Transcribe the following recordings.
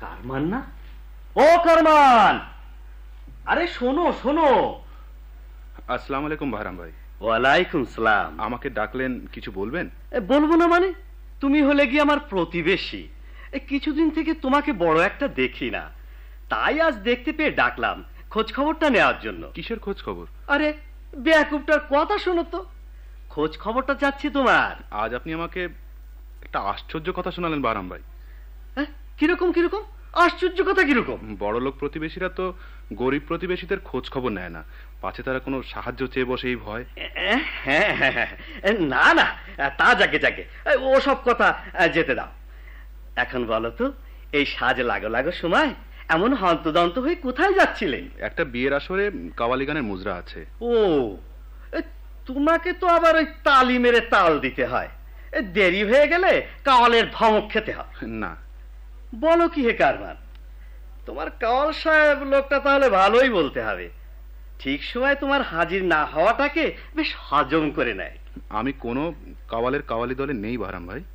Karman না? ও Karman, আরে শোনো শোনো। আসসালামু আলাইকুম বাহরাম ভাই। ওয়ালাইকুম সালাম। আমাকে ডাকলেন, কিছু বলবেন? বলবো না মানে? তুমি হলে কি আমার প্রতিবেশী। কিছুদিন থেকে তোমাকে বড় একটা দেখি না, তাই আজ দেখতে পেয়ে ডাকলাম খোঁজ খবরটা নেওয়ার জন্য। কিসের খোঁজ খবর? আরে বেয়াকুবটার কথা শোনো তো, খোঁজ খবরটা চাচ্ছি তোমার। আজ আপনি আমাকে একটা আশ্চর্য কথা শোনালেন বাহরাম ভাই। কিরকম কিরকম আশ্চর্য কথা? কিরকম? বড়লোক প্রতিবেশীরা তো গরিব প্রতিবেশীদের খোঁজ খবর নেয় না, পাছে তারা কোনো সাহায্য চেয়ে বসে এই ভয়। না না, তা যাকে যাকে, ওসব কথা যেতে দাও। এখন বলো তো, এই সাজ লাগো লাগো সময় এমন হন্তদন্ত হয়ে কোথায় যাচ্ছিলে? একটা বিয়ের আসরে কাওয়ালি গানের মুজরা আছে। ও, তোমাকে তো আবার ওই তালি মেরে তাল দিতে হয়, দেরি হয়ে গেলে কাওয়ালের ধমক খেতে হয়। না। বলো কি হে কারমান, তোমার কাওয়াল সাহেব লোকটা তাহলে ভালোই বলতে হবে। ঠিক সময় তোমার হাজির না হওয়াটাকে বেশ হজম করে নেয়। আমি কোনো কাওয়ালের কাওয়ালি দলে নেই বাহরাম ভাই।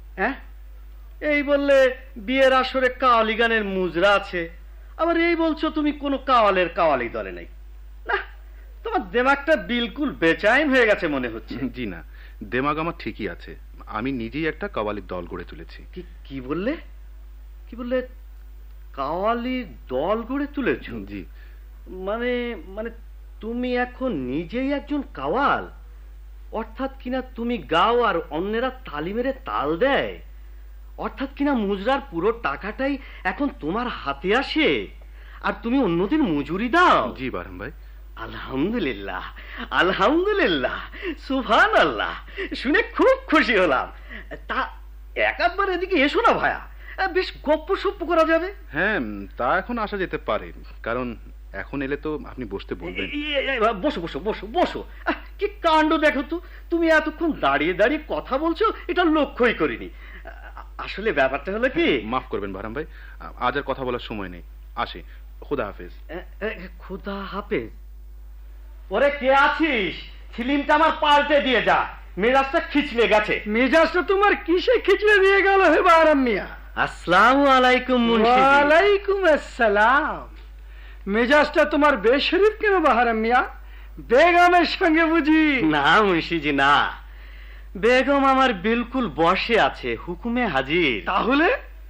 এই বললে বিয়ের আসরে কাওয়ালি গানের মুজরা আছে, আবার এই বলছো তুমি কোনো কাওয়ালের কাওয়ালি দলে নেই। না, তোমার দেমাগটা বিলকুল বেচাইন হয়ে গেছে মনে হচ্ছে। জি না, দেমাগ আমার ঠিকই আছে। আমি নিজেই একটা কাওয়ালির দল গড়ে তুলেছি। কি বললে? কি বললে? কাওয়ালি দল গড়ে তুলেছ? জি। মানে মানে তুমি এখন নিজেই একজন কাওয়াল? অর্থাৎ কিনা তুমি গাও আর অন্যেরা তালি মেরে তাল দেয়? অর্থাৎ কিনা মুজরার পুরো টাকাটাই এখন তোমার হাতে আসে আর তুমি অন্যদের মজুরি দাও? জি বাহরাম ভাই। আলহামদুলিল্লাহ, আলহামদুলিল্লাহ, সুবহানাল্লাহ, শুনে খুব খুশি হলাম। তা একবার এদিকে এসো না ভায়া, বেশ গপ্প সপ্প করা যাবে। হ্যাঁ, তা এখন আসা যেতে পারে, কারণ এখন এলে তো আপনি বসতে বলবেন। বসো বসো বসো বসো। কি কাণ্ড দেখো তো, তুমি এতক্ষণ দাঁড়িয়ে দাঁড়িয়ে কথা বলছো, এটা লক্ষ্যই করিনি। আসলে ব্যাপারটা হলো কি। মাফ করবেন বাহরাম ভাই, আজ আর কথা বলার সময় নেই। আসি, খুদা হাফেজ। খুদা হাফেজ? ওরে কে আছিস, ফিল্মটা আমার পাল্টে দিয়ে যা, মেজাজটা খিচলে গেছে। মেজাজটা তোমার কিসে খিচলে দিয়ে গেল হে বাহরাম মিয়া? আসসালামু আলাইকুম মুন্সি। ওয়ালাইকুম আসসালাম। মেজাজটা তোমার বেশরীফ কেন বাহরাম মিয়া? বেগমের সঙ্গে বুঝি? না মুন্সিজি না, বেগম আমার বিলকুল বসে আছে, হুকুমে হাজির। তাহলে?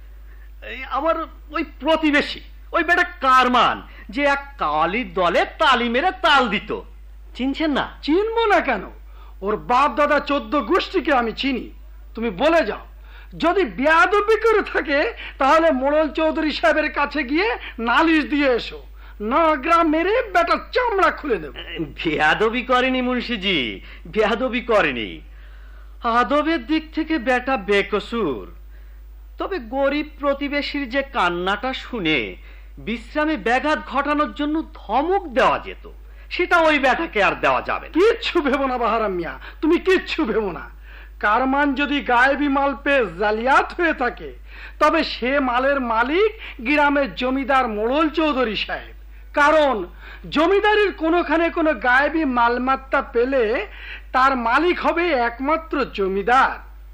আমার ওই প্রতিবেশী, ওই বেটা কারমান, যে এক কাওয়ালির দলে তালি মেরে তাল দিত, চিনছেন না? চিনবো না কেন? ওর বাপ দাদা 14 গোষ্ঠীকে আমি চিনি। তুমি বলে যাও, যদি বেয়াদবি করে থাকে তাহলে মোড়ল চৌধুরী সাহেবের কাছে গিয়ে নালিশ দিয়ে এসো, না গ্রাম মেরে বেটার চামড়া খুলে দেব। বেয়াদবি করেনি মুন্সিজি, বেয়াদবি করেনি। আদবের দিক থেকে বেটা বেকসুর। তবে গরিব প্রতিবেশীর যে কান্নাটা শুনে বিশ্রামে ব্যাঘাত ঘটানোর জন্য ধমক দেওয়া যেত, সেটা ওই বেটাকে আর দেওয়া যাবে না। কিচ্ছু ভেবো না বাহারাম মিয়া, তুমি কিচ্ছু ভেবো না। কারমান যদি গায়েবী মাল পেয়ে জালিয়াত হয়ে থাকে, তবে সে মালের মালিক গ্রামের জমিদার মোড়ল চৌধুরী সাহেব। কারণ জমিদারির কোনোখানে কোনো গায়েবী মালমাত্তা পেলে তার মালিক হবে একমাত্র জমিদার।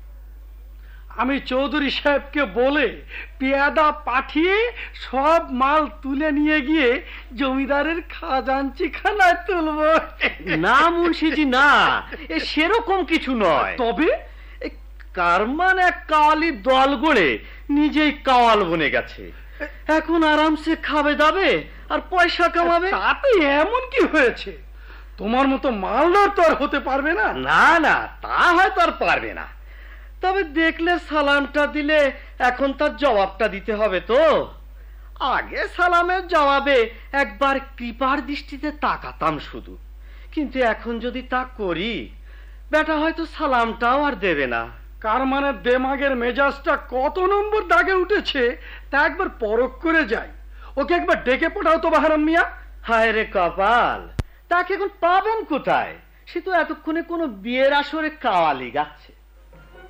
আমি চৌধুরী সাহেবকে বলে পেয়াদা পাঠিয়ে সব মাল তুলে নিয়ে গিয়ে জমিদারের খাজাঞ্চি খানায় তুলব। না মুন্সিজি না, সেরকম কিছু নয়। তবে কারমান এক কাওয়ালি দল গড়ে নিজেই কাওয়াল বনে গেছে, এখন আরামসে খাবে দাবে আর পয়সা কামাবে। তাতে এমন কি হয়েছে? তোমার মতো মালদার তো আর হতে পারবে না। না না, তা হয়তো আর পারবে না, তবে দেখলে সালামটা দিলে এখন তার জবাবটা দিতে হবে তো। আগে সালামের জবাবে একবার কৃপার দৃষ্টিতে তাকাতাম শুধু, কিন্তু এখন যদি তা করি, বেটা হয়তো সালামটাও আর দেবে না। কারমানের দেমাগের মেজাজটা কত নম্বর দাগে উঠেছে তা একবার পরখ করে যাই। ওকে একবার ডেকে পাঠাও তো বাহারাম মিয়া। হায় রে কপাল, তাকে এখন পাবেন কোথায়? সে তো এতক্ষণে কোনো বিয়ের আসরে কাওয়ালি গাচ্ছে।